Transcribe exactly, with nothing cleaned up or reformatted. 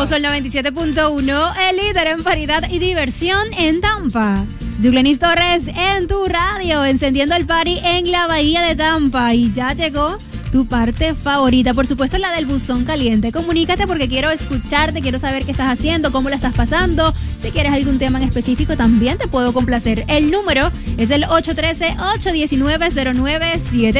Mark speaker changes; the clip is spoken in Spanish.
Speaker 1: Wow, Sol noventa y siete punto uno, el líder en variedad y diversión en Tampa. Yuglenis Torres en tu radio, encendiendo el party en la bahía de Tampa. Y ya llegó tu parte favorita, por supuesto la del buzón caliente. Comunícate porque quiero escucharte, quiero saber qué estás haciendo, cómo la estás pasando. Si quieres algún tema en específico también te puedo complacer. El número es el ocho uno tres, ocho uno nueve, cero nueve siete.